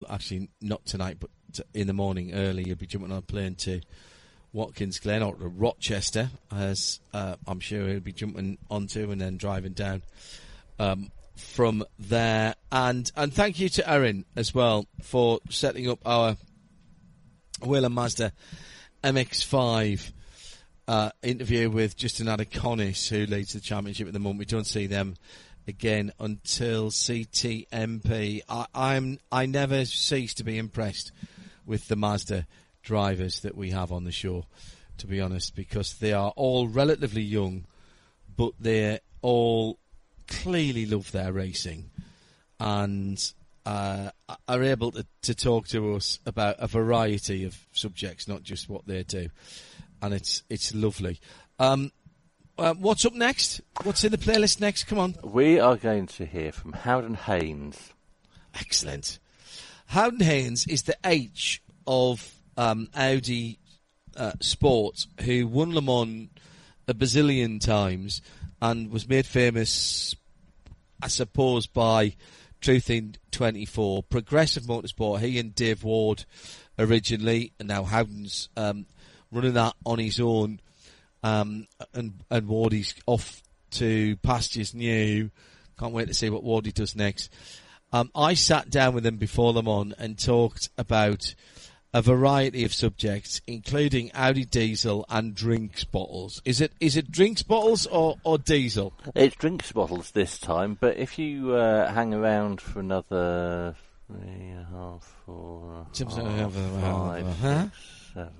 actually not tonight, but in the morning early, he'll be jumping on a plane to Watkins Glen or to Rochester, as I'm sure he'll be jumping onto, and then driving down from there. And thank you to Erin as well for setting up our Whelen Mazda MX-5 interview with Justin Adeconis, who leads the championship at the moment. We don't see them again until CTMP. I never cease to be impressed with the Mazda drivers that we have on the show, to be honest, because they are all relatively young, but they all clearly love their racing and are able to talk to us about a variety of subjects, not just what they do, and it's lovely. What's up next? What's in the playlist next? Come on. We are going to hear from Howden Haynes. Excellent. Howden Haynes is the H of Audi Sport, who won Le Mans a bazillion times and was made famous, I suppose, by Truth in 24, Progressive Motorsport. He and Dave Ward originally, and now Howden's running that on his own, and Wardy's off to pastures new. Can't wait to see what Wardy does next. I sat down with him before Le Mans and talked about a variety of subjects, including Audi diesel and drinks bottles. Is it drinks bottles or diesel? It's drinks bottles this time, but if you hang around for another 3.5, 4, 5, 6, 7...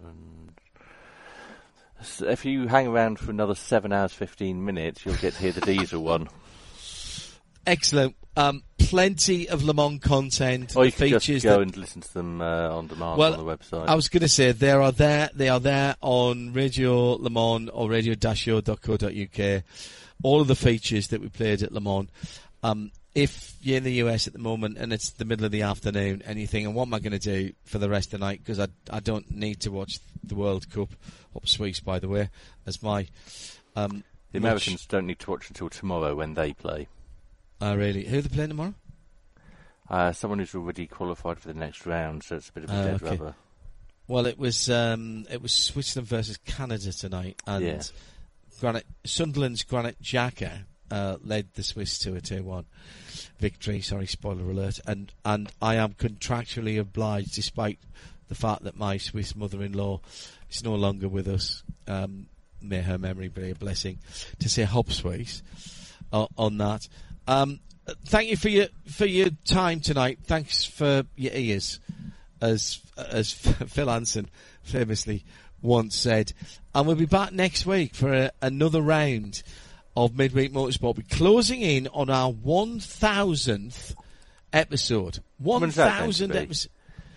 If you hang around for another 7 hours, 15 minutes, you'll get to hear the diesel one. Excellent. Plenty of Le Mans content. Or you can just go and listen to them on demand on the website. I was going to say they are there on Radio Le Mans or radio-show.co.uk. All of the features that we played at Le Mans. If you're in the US at the moment and it's the middle of the afternoon and you think, what am I going to do for the rest of the night? Because I don't need to watch the World Cup. Up Swiss, by the way, as my... the Americans don't need to watch until tomorrow when they play. Really? Who are they playing tomorrow? Someone who's already qualified for the next round, so it's a bit of a dead rubber. Well, it was Switzerland versus Canada tonight, and Sunderland's Granit Xhaka led the Swiss to a 2-1 victory. Sorry, spoiler alert. And I am contractually obliged, despite the fact that my Swiss mother-in-law is no longer with us, may her memory be a blessing, to say Hop Swiss on that. Thank you for your time tonight. Thanks for your ears, as Phil Anson famously once said. And we'll be back next week for another round of Midweek Motorsport. We're closing in on our 1,000th episode. 1,000 episodes.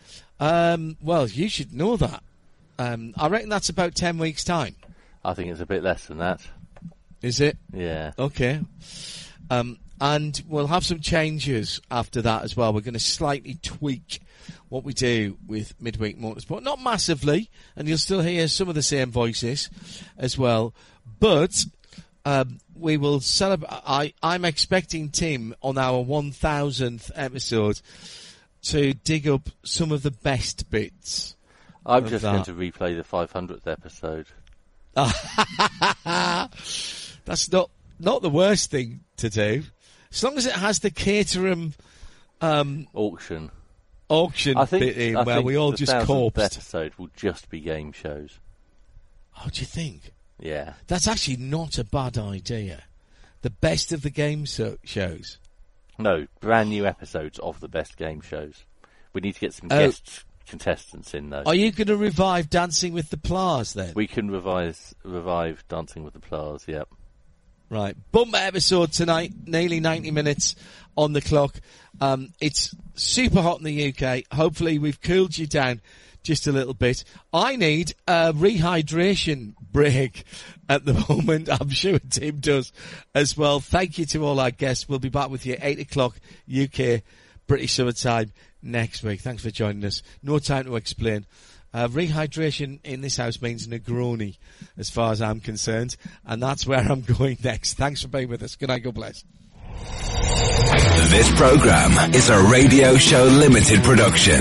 Well, you should know that. I reckon that's about 10 weeks' time. I think it's a bit less than that. Is it? Yeah. Okay. And we'll have some changes after that as well. We're going to slightly tweak what we do with Midweek Motorsport. Not massively, and you'll still hear some of the same voices as well. But we will celebrate. I'm expecting Tim on our 1,000th episode to dig up some of the best bits. I'm just going to replay the 500th episode. That's not the worst thing to do. As long as it has the Caterham auction bit in where we all just corpsed. The episode will just be game shows. Oh, do you think? Yeah. That's actually not a bad idea. The best of the game shows. No, brand new episodes of the best game shows. We need to get some guest contestants in, though. Are you going to revive Dancing with the Plas, then? We can revive Dancing with the Plas, yep. Right. Bumper episode tonight, nearly 90 minutes on the clock. It's super hot in the UK. Hopefully we've cooled you down just a little bit. I need a rehydration break at the moment. I'm sure Tim does as well. Thank you to all our guests. We'll be back with you at 8 o'clock UK British Summer Time next week. Thanks for joining us. No time to explain. Rehydration in this house means Negroni, as far as I'm concerned, and that's where I'm going next. Thanks for being with us. Good night, God bless. This program is a Radio Show Limited production.